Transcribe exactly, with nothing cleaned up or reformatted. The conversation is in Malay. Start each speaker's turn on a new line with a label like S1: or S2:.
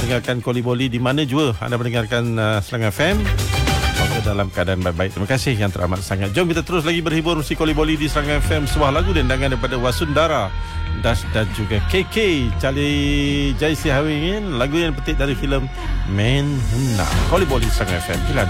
S1: mendengarkan Koli Boli di mana jua anda mendengarkan uh, Serang F M. Semoga dalam keadaan baik-baik. Terima kasih yang teramat sangat. Jom kita terus lagi berhibur musik Koli Boli di Serang F M. Sebuah lagu dendangan daripada Wasundara Das dan juga K K Charlie Jai Sihawingin. Lagu yang petik dari filem Men Hendak. Koli Boli Serang F M.